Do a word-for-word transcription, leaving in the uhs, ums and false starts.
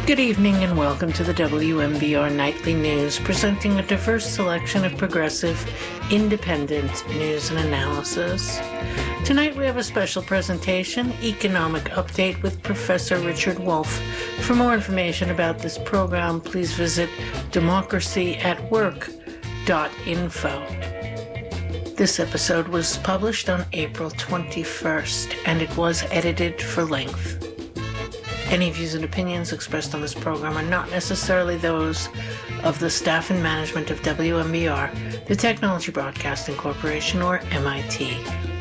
Good evening and welcome to the W M B R Nightly News, presenting a diverse selection of progressive, independent news and analysis. Tonight we have a special presentation, Economic Update with Professor Richard Wolff. For more information about this program, please visit democracy at work dot info. This episode was published on April twenty-first, and it was edited for length. Any views and opinions expressed on this program are not necessarily those of the staff and management of W M B R, the Technology Broadcasting Corporation, or M I T.